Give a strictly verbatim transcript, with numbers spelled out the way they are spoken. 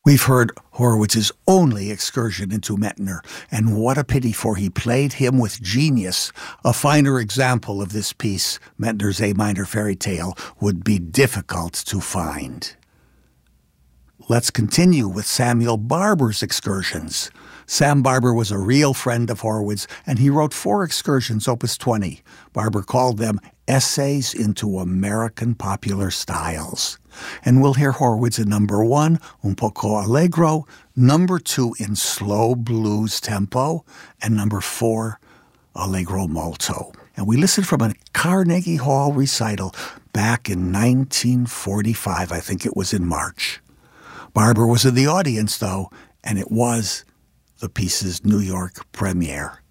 We've heard Horowitz's only excursion into Mettner, and what a pity, for he played him with genius. A finer example of this piece, Mettner's A minor fairy tale, would be difficult to find. Let's continue with Samuel Barber's excursions. Sam Barber was a real friend of Horowitz, and he wrote four excursions, opus twenty. Barber called them Essays into American Popular Styles. And we'll hear Horowitz in number one, Un poco allegro, number two in slow blues tempo, and number four, allegro molto. And we listened from a Carnegie Hall recital back in nineteen forty-five. I think it was in March. Barber was in the audience, though, and it was the piece's New York premiere.